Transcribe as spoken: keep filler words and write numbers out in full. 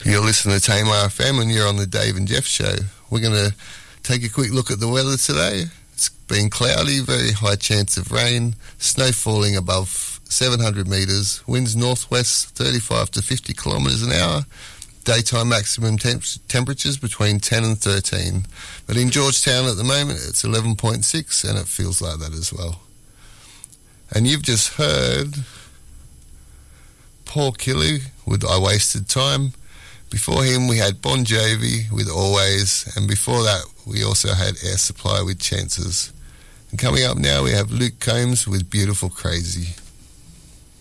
You're listening to Tamar F M and you're on the Dave and Jeff Show. We're going to take a quick look at the weather today. It's been cloudy, very high chance of rain, snow falling above seven hundred metres, winds northwest thirty-five to fifty kilometres an hour, daytime maximum temp- temperatures between ten and thirteen. But in Georgetown at the moment it's eleven point six and it feels like that as well. And you've just heard Paul Kelly with I Wasted Time. Before him we had Bon Jovi with Always, and before that we also had Air Supply with Chances. And coming up now we have Luke Combs with Beautiful Crazy.